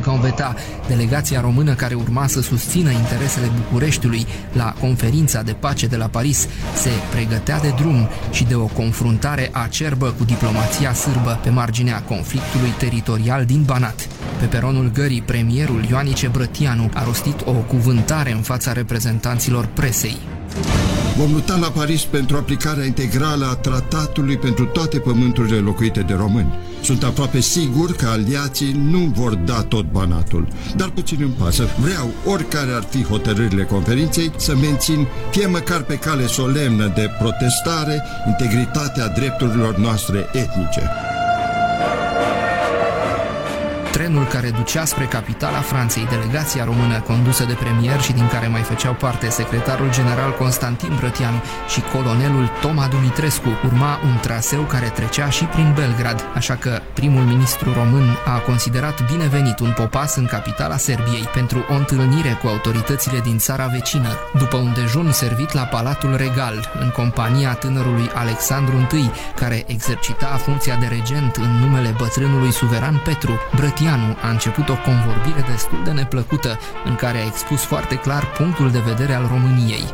Gambetta, delegația română care urma să susțină interesele Bucureștiului la conferința de pace de la Paris, se pregătea de drum și de o confruntare acerbă cu diplomația sârbă pe marginea conflictului teritorial din Banat. Pe peronul gării, premierul Ioanice Brătianu a rostit o cuvântare în fața reprezentanților presei. Vom lupta la Paris pentru aplicarea integrală a tratatului pentru toate pământurile locuite de români. Sunt aproape sigur că aliații nu vor da tot Banatul, dar puțin îmi pasă. Vreau, oricare ar fi hotărârile conferinței, să mențin, fie măcar pe cale solemnă de protestare, integritatea drepturilor noastre etnice. Trenul care ducea spre capitala Franței delegația română condusă de premier și din care mai făceau parte secretarul general Constantin Brătianu și colonelul Toma Dumitrescu urma un traseu care trecea și prin Belgrad, așa că primul ministru român a considerat binevenit un popas în capitala Serbiei pentru o întâlnire cu autoritățile din țara vecină. După un dejun servit la Palatul Regal, în compania tânărului Alexandru I, care exercita funcția de regent în numele bătrânului suveran Petru, Brătianu a început o convorbire destul de neplăcută, în care a expus foarte clar punctul de vedere al României.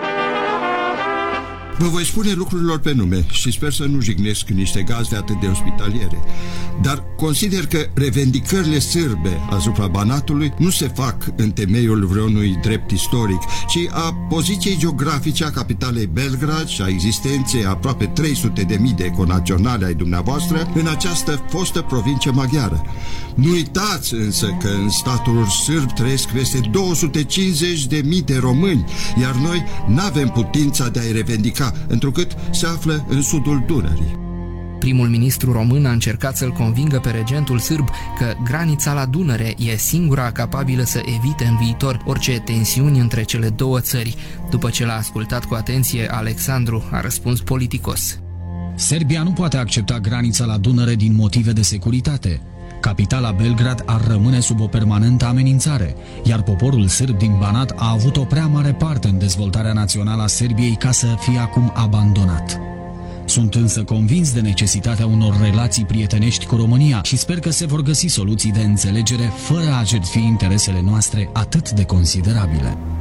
Vă voi spune lucrurilor pe nume și sper să nu jignesc niște gazde atât de ospitaliere, dar consider că revendicările sârbe asupra Banatului nu se fac în temeiul vreunui drept istoric, ci a poziției geografice a capitalei Belgrad și a existenței aproape 300.000 de conaționali ai dumneavoastră în această fostă provincie maghiară. Nu uitați însă că în statul sârb trăiesc peste 250.000 de români, iar noi n-avem putința de a-i revendica, întrucât se află în sudul Dunării. Primul ministru român a încercat să-l convingă pe regentul sârb că granița la Dunăre e singura capabilă să evite în viitor orice tensiuni între cele două țări. După ce l-a ascultat cu atenție, Alexandru a răspuns politicos. Serbia nu poate accepta granița la Dunăre din motive de securitate. Capitala Belgrad ar rămâne sub o permanentă amenințare, iar poporul sârb din Banat a avut o prea mare parte în dezvoltarea națională a Serbiei ca să fie acum abandonat. Sunt însă convins de necesitatea unor relații prietenești cu România și sper că se vor găsi soluții de înțelegere fără a jertfi interesele noastre atât de considerabile.